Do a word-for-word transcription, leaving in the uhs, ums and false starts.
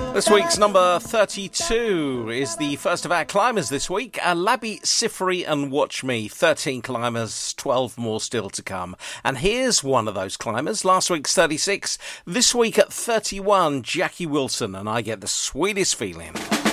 This week's number thirty-two is the first of our climbers this week. Uh, Labi Siffre and Watch Me. thirteen climbers, twelve more still to come. And here's one of those climbers. Last week's thirty-six. This week at thirty-one, Jackie Wilson. And I get the sweetest feeling.